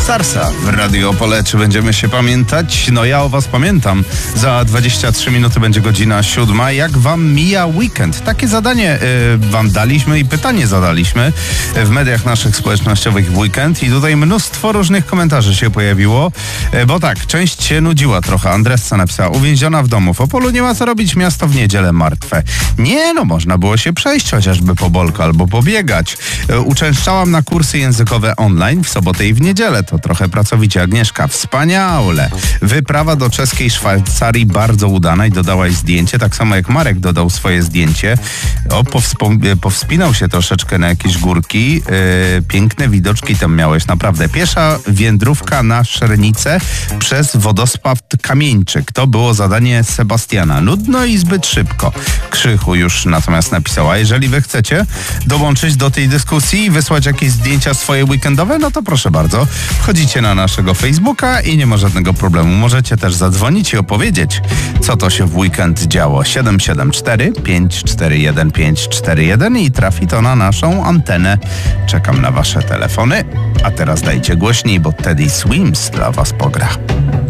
Starsa w Radio Opole. Czy będziemy się pamiętać? No ja o was pamiętam. Za 23 minuty będzie godzina 7. Jak wam mija weekend? Takie zadanie wam daliśmy i pytanie zadaliśmy w mediach naszych społecznościowych w weekend i tutaj mnóstwo różnych komentarzy się pojawiło, bo tak, część się nudziła trochę. Andressa napisała: uwięziona w domu. W Opolu nie ma co robić, miasto w niedzielę martwe. Nie, no można było się przejść chociażby po Bolko albo pobiegać. Uczęszczałam na kursy językowe online w sobotę i w niedzielę. To trochę pracowicie. Agnieszka: wspaniale. Wyprawa do czeskiej Szwajcarii bardzo udana i dodałaś zdjęcie, tak samo jak Marek dodał swoje zdjęcie. Powspinał się troszeczkę na jakieś górki. Piękne widoczki tam miałeś, naprawdę. Piesza wędrówka na Szernicę przez wodospad Kamieńczyk. To było zadanie Sebastiana. Nudno i zbyt szybko. Krzychu już natomiast napisała: jeżeli wy chcecie dołączyć do tej dyskusji i wysłać jakieś zdjęcia swoje weekendowe, no to proszę bardzo, wchodzicie na naszego Facebooka i nie ma żadnego problemu. Możecie też zadzwonić i opowiedzieć, co to się w weekend działo. 774 541 541 i trafi to na naszą antenę. Czekam na wasze telefony, a teraz dajcie głośniej, bo Teddy Swims dla was pogra.